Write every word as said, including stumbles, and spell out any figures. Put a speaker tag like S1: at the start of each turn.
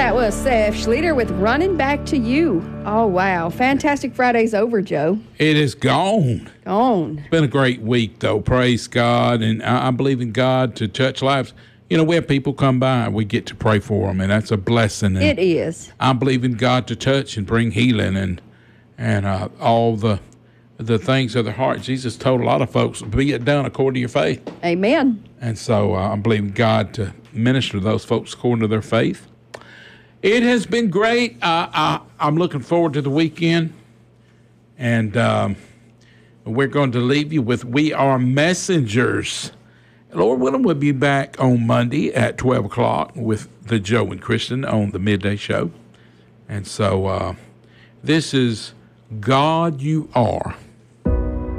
S1: That was Seth Schleter with Running Back to You. Oh, wow. Fantastic Friday's over, Joe.
S2: It is gone.
S1: Gone.
S2: It's been a great week, though. Praise God. And I, I believe in God to touch lives. You know, we have people come by, we get to pray for them, and that's a blessing. And
S1: it is.
S2: I believe in God to touch and bring healing and and uh, all the the things of the heart. Jesus told a lot of folks, be it done according to your faith.
S1: Amen.
S2: And so uh, I believe in God to minister to those folks according to their faith. It has been great. Uh, I, I'm looking forward to the weekend. And um, we're going to leave you with We Are Messengers. Lord willing, we'll be back on Monday at twelve o'clock with the Joe and Kristen on the Midday Show. And so uh, this is God You Are.